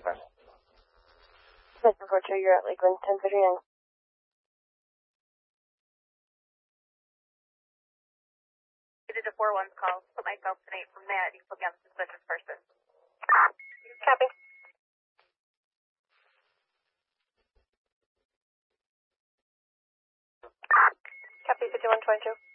Mr. Porter, you're at Lakeland 1039. I did a 4-1 call. Put myself tonight from that. You put me on the suspicious person. Copy. Copy 5122.